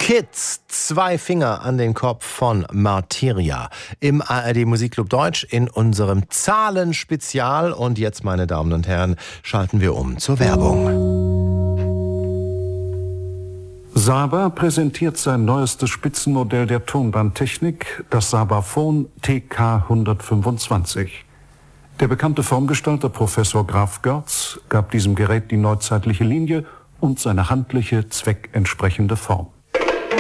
Kids, 2 Finger an den Kopf von Martyria im ARD Musikclub Deutsch in unserem Zahlenspezial. Und jetzt, meine Damen und Herren, schalten wir um zur Werbung. Saba präsentiert sein neuestes Spitzenmodell der Tonbandtechnik, das Sabaphon TK125. Der bekannte Formgestalter Professor Graf Görz gab diesem Gerät die neuzeitliche Linie und seine handliche, zweckentsprechende Form.